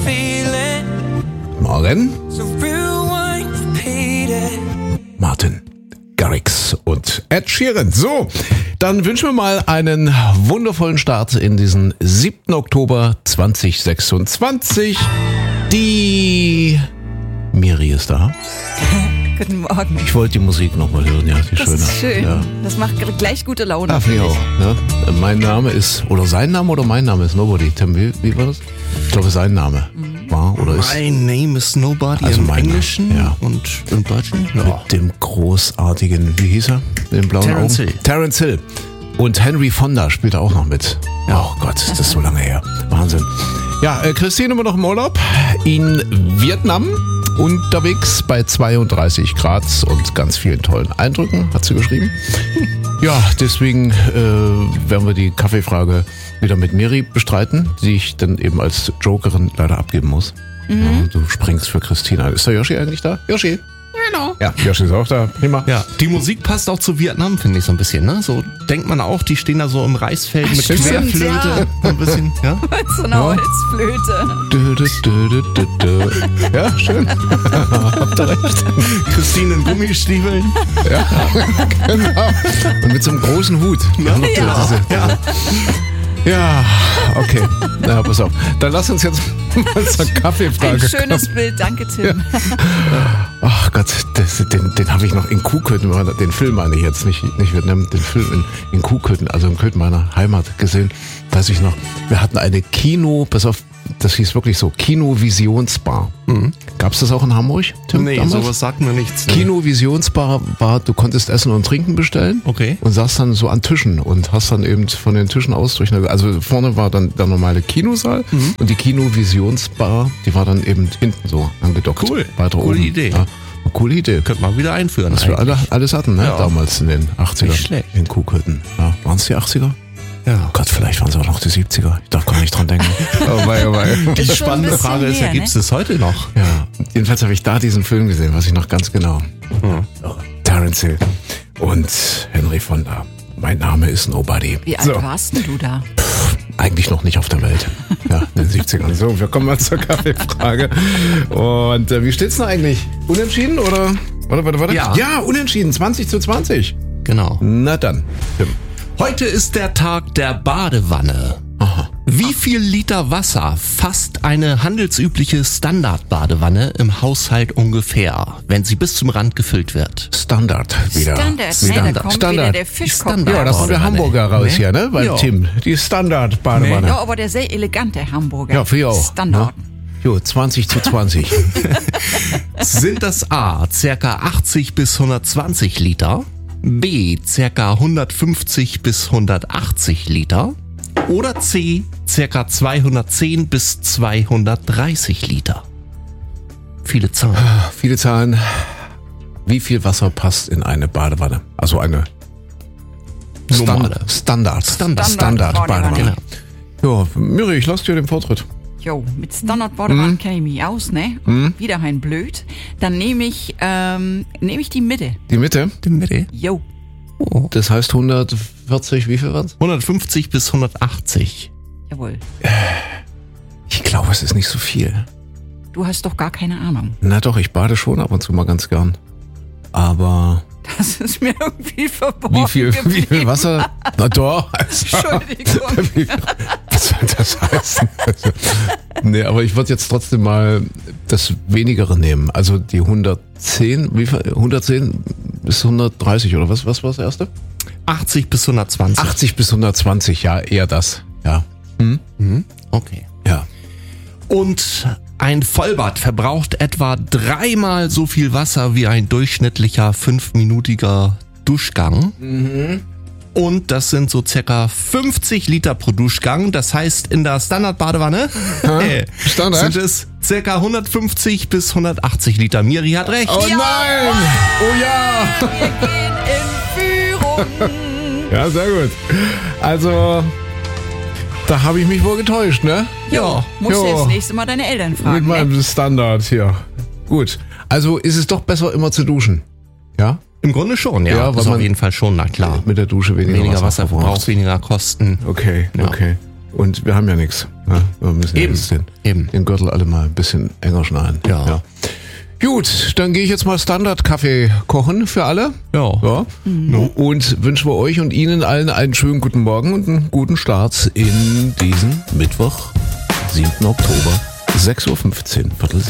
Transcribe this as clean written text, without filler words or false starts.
Morgen. Martin Garrix und Ed Sheeran. So, dann wünschen wir mal einen wundervollen Start in diesen 7. Oktober 2026. Die Miri ist da. Guten Morgen. Ich wollte die Musik nochmal hören, ja, die Das schöne. ist schön. Ja. Das macht gleich gute Laune. Ja, finde ich auch. Ne? Mein Name ist, oder sein Name oder mein Name ist Nobody. Tim, wie war das? Ich glaube, sein Name war oder ist. My name is Nobody Also im mein Name, Englischen ja. und im Deutschen. Ja. Mit dem großartigen, wie hieß er? Mit den blauen Terence Augen? Hill. Terence Hill. Und Henry Fonda spielt auch noch mit. Oh Gott, das ist so lange her. Wahnsinn. Ja, Christine immer noch im Urlaub in Vietnam. Unterwegs bei 32 Grad und ganz vielen tollen Eindrücken, hat sie geschrieben. Ja, deswegen werden wir die Kaffeefrage wieder mit Miri bestreiten, die ich dann eben als Jokerin leider abgeben muss. Ja, du springst für Christina. Ist der Yoshi eigentlich da? Yoshi? Hallo. Ja, Yoshi ist auch da. Prima. Ja, die Musik passt auch zu Vietnam, finde ich so ein bisschen, ne? So denkt man auch, die stehen da so im Reisfeld mit stimmt, Querflöte, ja. so ein bisschen, ja? So eine Holzflöte. Ja, schön. Habt ihr recht. Christine in Gummistiefeln. Ja, genau. Und mit so einem großen Hut. Ja, noch ja, okay. Na, pass auf. Dann lass uns jetzt mal zur Kaffeefrage Ein schönes Bild, danke Tim. Ach Gott, den habe ich noch in Kuhköthen, den Film meine ich jetzt, nicht Vietnam, den Film in Kuhköthen, also in Köthen, meiner Heimat, gesehen. Weiß ich noch, wir hatten eine pass auf, das hieß wirklich so, Kino-Visionsbar. Gab es das auch in Hamburg, Tim? Nee, damals? sowas sagt mir nichts. Ne? Kino-Visionsbar war, du konntest Essen und Trinken bestellen. Okay. Und saß dann so an Tischen und hast dann eben von den Tischen aus also vorne war dann der normale Kinosaal und die Kino-Visionsbar, die war dann eben hinten so angedockt. Cool. Weiter Coole oben. Idee. Ja, eine coole Idee. Könnte man wieder einführen. Was wir alles hatten, ne? Ja. Damals in den 80ern. Nicht schlecht. In Kuhköthen. Ja, waren es die 80er? Ja. Oh Gott, vielleicht waren es auch noch die 70er. Ich darf gar nicht dran denken. Oh wei. Die Ist schon ein spannende bisschen Frage ist ja, her, gibt es das heute noch? Ja, jedenfalls habe ich da diesen Film gesehen, weiß ich noch ganz genau. Terence Hill und Henry Fonda. Mein Name ist Nobody. Wie alt warst denn du da? Eigentlich noch nicht auf der Welt. Ja, in den 70ern. So, wir kommen mal zur Kaffeefrage. Und wie steht's denn eigentlich? Unentschieden oder? Warte. Ja, unentschieden. 20:20. Genau. Na dann, Tim. Heute ist der Tag der Badewanne. Aha. Wie viel Liter Wasser fasst eine handelsübliche Standardbadewanne im Haushalt ungefähr, wenn sie bis zum Rand gefüllt wird? Standard wieder. Standard. Da kommt wieder der Fischkopf. Ja, da kommt der Hamburger raus hier, ne? Beim Ja. Tim. Die Standard-Badewanne. Ja, aber der sehr elegante Hamburger. Ja, für ich auch. Standard. Ne? Jo, 20:20. Sind das A, ca. 80 bis 120 Liter, B, ca. 150 bis 180 Liter oder C, ca. 210 bis 230 Liter? Viele Zahlen. Viele Zahlen. Wie viel Wasser passt in eine Badewanne? Also eine Normale. Standard-Badewanne. Genau. Ja, Miri, ich lasse dir den Vortritt. Jo, mit Standardbadewanne kenne ich mich aus, ne? Wieder ein Blöd. Dann nehme ich die Mitte. Die Mitte, Die Mitte. Jo. das heißt 140, wie viel waren's? 150 bis 180. Jawohl. Ich glaube, es ist nicht so viel. Du hast doch gar keine Ahnung. Na doch, ich bade schon ab und zu mal ganz gern. Aber Das ist mir irgendwie verborgen wie viel Wasser? Na doch. Also, Entschuldigung. was soll das heißen? Also, nee, aber ich würde jetzt trotzdem mal das Wenigere nehmen. Also die 110, wie viel? 110 bis 130 oder was war das erste? 80 bis 120. 80 bis 120, ja, eher das. Ja. Okay. Ja. Und ein Vollbad verbraucht etwa 3-mal so viel Wasser wie ein durchschnittlicher 5-minütiger Duschgang. Und das sind so circa 50 Liter pro Duschgang. Das heißt, in der Standardbadewanne Standard? sind es circa 150 bis 180 Liter. Miri hat recht. Oh nein! Oh ja! Wir gehen in Führung. Ja, sehr gut. Also, da habe ich mich wohl getäuscht, ne? Jo, musst du Jo. jetzt nächste Mal deine Eltern Mit fragen. Ne? meinem Standard hier. Gut. Also ist es doch besser, immer zu duschen. Ja? Im Grunde schon, ja. Ja, Das weil ist auf man jeden Fall schon, na klar. Mit der Dusche weniger Weniger Wasser Wasserverbrauch, verbraucht. weniger Kosten. Okay, Ja. okay. Und wir haben ja nichts. Ja, wir müssen den Gürtel alle mal ein bisschen enger schnallen. Ja. Gut, dann gehe ich jetzt mal Standard-Kaffee kochen für alle. Ja. Und wünschen wir euch und Ihnen allen einen schönen guten Morgen und einen guten Start in diesen Mittwoch, 7. Oktober, 6.15 Uhr, Viertel